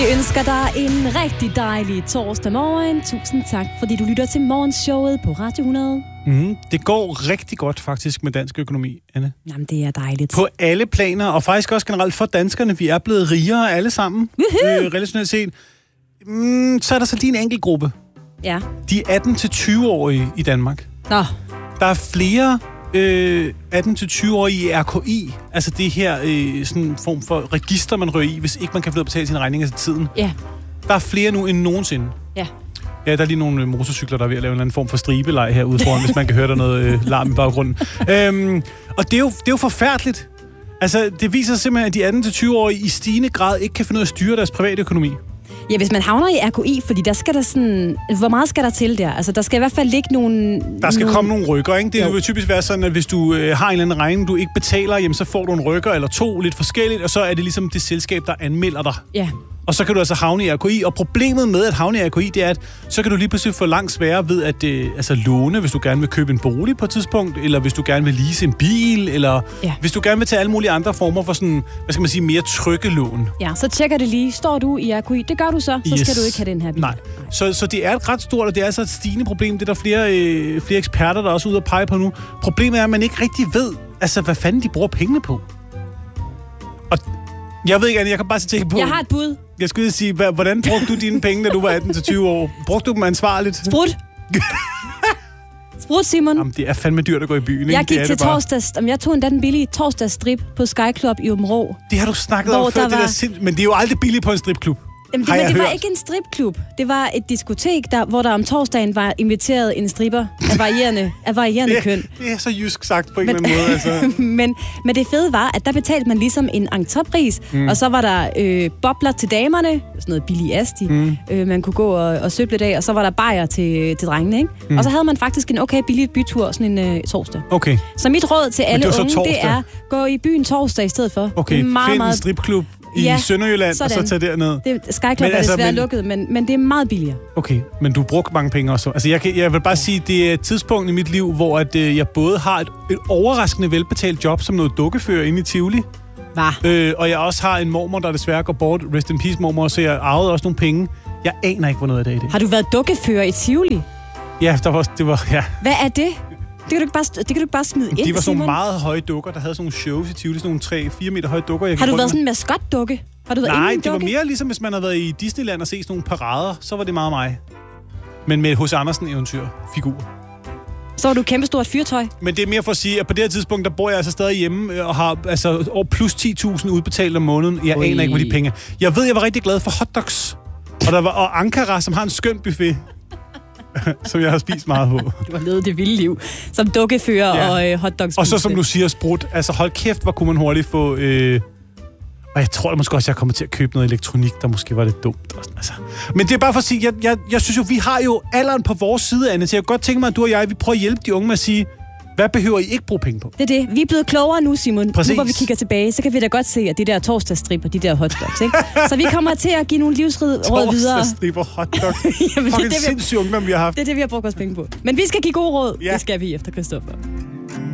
Jeg ønsker dig en rigtig dejlig torsdag morgen. Tusind tak, fordi du lytter til morgenshowet på Radio 100. Det går rigtig godt faktisk med dansk økonomi, Anne. Jamen, det er dejligt. På alle planer, og faktisk også generelt for danskerne. Vi er blevet rigere alle sammen, relativt set. Så er der så lige en enkelt gruppe. Ja. De 18-20-årige i Danmark. Nå. Der er flere 18-20-årige i RKI. Altså det her sådan en form for register, man rører i, hvis ikke man kan få lov at betale sine regninger til tiden. Ja. Der er flere nu end nogensinde. Ja. Ja, der er lige nogle motorcykler, der er ved at lave en eller anden form for stribeleg herude foran, hvis man kan høre der noget larm i baggrunden. Og det er jo forfærdeligt. Altså, det viser simpelthen, at de 18-20-årige i stigende grad ikke kan finde ud af at styre deres private økonomi. Ja, hvis man havner i RKI, fordi der skal der sådan... Hvor meget skal der til der? Altså, der skal i hvert fald ligge nogle... Der skal komme nogle rykker, ikke? Det vil typisk være sådan, at hvis du har en eller anden regning, du ikke betaler, jamen, så får du en rykker eller to, lidt forskelligt, og så er det ligesom det selskab, der anmelder dig. Ja. Og så kan du altså havne i RKI. Og problemet med at havne i RKI, det er, at så kan du lige pludselig få langt sværere ved at låne, hvis du gerne vil købe en bolig på et tidspunkt, eller hvis du gerne vil lease en bil, eller hvis du gerne vil tage alle mulige andre former for sådan, hvad skal man sige, mere trygge lån. Ja, så tjekker det lige. Står du i RKI? Det gør du så. Så skal du ikke have den her bil. Nej. Så det er et ret stort, og det er altså et stigende problem. Det er der flere eksperter, der er også ude at pege på nu. Problemet er, at man ikke rigtig ved, altså hvad fanden de bruger pengene på. Og jeg ved ikke, Anne, jeg kan bare tænke på... Jeg har et bud. Jeg skulle sige, hvordan brugte du dine penge, da du var 18-20 år? Brugte du dem ansvarligt? Sprut, Simon. Jamen, det er fandme dyrt at gå i byen, ikke? Jeg gik til torsdags... Jeg tog endda den billige torsdagsstrip på Sky Club i Åbenrå. Det har du snakket om før, men det er jo aldrig billigt på en stripklub. Jamen, det var ikke en stripklub. Det var et diskotek, hvor der om torsdagen var inviteret en stripper af varierende køn. Det er så jysk sagt på en eller anden måde. Altså. men det fede var, at der betalte man ligesom en entrépris, og så var der bobler til damerne, sådan noget billig asti, man kunne gå og søble lidt af, og så var der bajer til drengene, ikke? Og så havde man faktisk en okay billig bytur sådan en torsdag. Okay. Så mit råd til alle unge, det er, gå i byen torsdag i stedet for. Okay, find en stripklub i Sønderjylland, sådan. Og så tage derned. Sky Club er desværre lukket, men det er meget billigere. Okay, men du brugte mange penge også. Altså, jeg vil bare sige, det er et tidspunkt i mit liv, hvor at, jeg både har et overraskende velbetalt job som noget dukkefører inde i Tivoli. Hvad? Og jeg også har en mormor, der desværre går bort. Rest in peace, mormor, så jeg arvede også nogle penge. Jeg aner ikke, hvor noget af det er i det. Har du været dukkefører i Tivoli? Ja, det var. Hvad er det? Det kan du ikke bare smide ind, De var sådan Simon. meget høje dukker, der havde sådan nogle shows i Tivoli, sådan nogle 3-4 meter høje dukker. Har du været sådan en maskotdukke? Nej, det var mere ligesom, hvis man havde været i Disneyland og set sådan nogle parader, så var det meget mig. Men med et H.C. Andersen-eventyr-figur. Så var du kæmpestort fyrtøj. Men det er mere for at sige, at på det her tidspunkt, der bor jeg altså stadig hjemme og har altså over plus 10.000 udbetalt om måneden. Jeg aner ikke, hvor de penge er. Jeg ved, jeg var rigtig glad for hotdogs. Og Ankara, som har en skøn buffet. Som jeg har spist meget på. Du har levet det vilde liv. Som dukkefører og hotdogs. Og så som du siger, sprut. Altså hold kæft, hvor kunne man hurtigt få... Og jeg tror måske også, jeg kommer til at købe noget elektronik, der måske var lidt dumt. Altså. Men det er bare for at sige, jeg synes jo, vi har jo alderen på vores side, Anne. Så jeg kan godt tænke mig, at du og jeg, vi prøver at hjælpe de unge med at sige, hvad behøver I ikke bruge penge på? Det er det. Vi er blevet klogere nu, Simon. Præcis. Nu hvor vi kigger tilbage, så kan vi da godt se, at de der torsdagsstrip og de der hotdogs, ikke? Så vi kommer til at give nogle livsråd videre. Torsdagsstrip og hotdogs. Fucking sindssygt ungdom, vi har haft. Det er det, vi har brugt vores penge på. Men vi skal give gode råd. Ja. Det skal vi efter Christoffer.